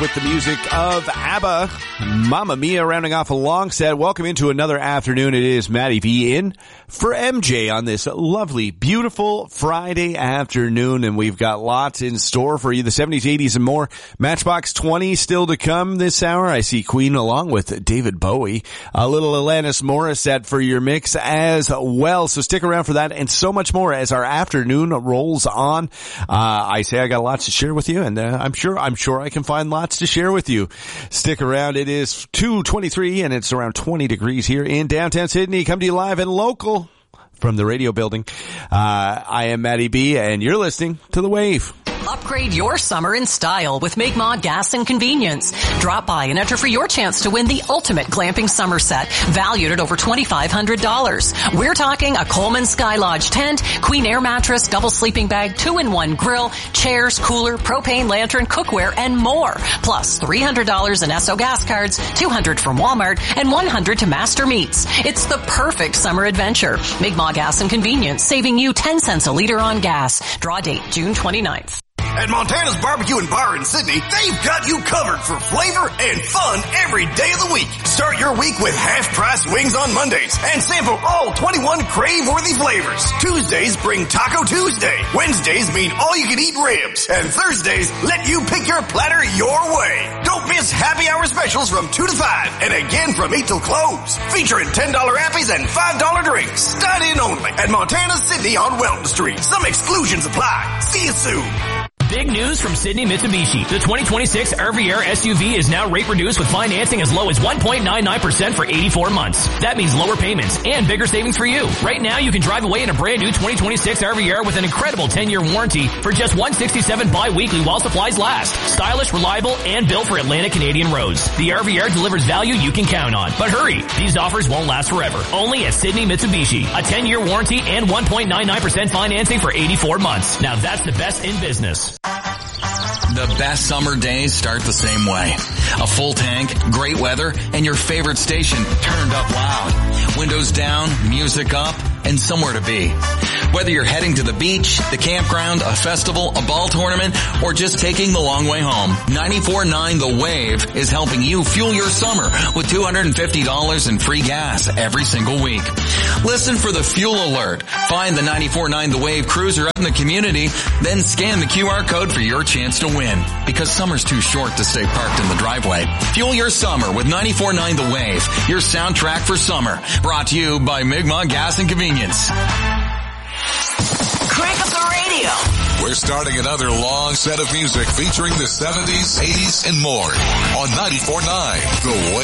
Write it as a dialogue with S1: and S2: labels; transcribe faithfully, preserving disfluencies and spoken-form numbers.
S1: with the music of ABBA, Mamma Mia, rounding off a long set. Welcome into another afternoon. It is Matty V in for M J on this lovely, beautiful Friday afternoon, and we've got lots in store for you. The seventies, eighties, and more. Matchbox twenty still to come this hour. I see Queen along with David Bowie. A little Alanis Morissette for your mix as well. So stick around for that and so much more as our afternoon rolls on. Uh, I say I got lots to share with you, and uh, I'm sure I'm sure I can find lots to share with you. Stick around. It is two twenty-three and it's around twenty degrees here in downtown Sydney. Come to you live and local from the radio building. Uh, I am Matty B and you're listening to The Wave.
S2: Upgrade your summer in style with Mi'kmaq Gas and Convenience. Drop by and enter for your chance to win the ultimate glamping summer set, valued at over twenty-five hundred dollars. We're talking a Coleman Sky Lodge tent, Queen Air mattress, double sleeping bag, two-in-one grill, chairs, cooler, propane lantern, cookware, and more. Plus three hundred dollars in Esso gas cards, two hundred dollars from Walmart, and one hundred dollars to Master Meats. It's the perfect summer adventure. Mi'kmaq Gas and Convenience, saving you ten cents a liter on gas. Draw date June twenty-ninth.
S3: At Montana's Barbecue and Bar in Sydney, they've got you covered for flavor and fun every day of the week. Start your week with half-price wings on Mondays and sample all twenty-one crave-worthy flavors. Tuesdays bring Taco Tuesday. Wednesdays mean all-you-can-eat ribs. And Thursdays let you pick your platter your way. Don't miss happy hour specials from two to five and again from eight till close. Featuring ten dollar appies and five dollar drinks. Dine-in only at Montana Sydney on Welton Street. Some exclusions apply. See you soon.
S4: Big news from Sydney Mitsubishi. The twenty twenty-six Riviera S U V is now rate reduced with financing as low as one point nine nine percent for eighty-four months. That means lower payments and bigger savings for you. Right now, you can drive away in a brand new twenty twenty-six Riviera with an incredible ten year warranty for just one hundred sixty-seven dollars bi-weekly while supplies last. Stylish, reliable, and built for Atlantic Canadian roads. The Riviera delivers value you can count on. But hurry, these offers won't last forever. Only at Sydney Mitsubishi. A ten year warranty and one point nine nine percent financing for eighty-four months. Now that's the best in business.
S5: The best summer days start the same way. A full tank, great weather, and your favorite station turned up loud. Windows down, music up, and somewhere to be. Whether you're heading to the beach, the campground, a festival, a ball tournament, or just taking the long way home, ninety-four point nine The Wave is helping you fuel your summer with two hundred fifty dollars in free gas every single week. Listen for the fuel alert. Find the ninety-four point nine The Wave cruiser out in the community, then scan the Q R code for your chance to win. Because summer's too short to stay parked in the driveway. Fuel your summer with ninety-four point nine The Wave, your soundtrack for summer. Brought to you by Mi'kmaq Gas and Convenience.
S2: Crank up the radio.
S6: We're starting another long set of music featuring the seventies, eighties, and more on ninety-four point nine The Wave.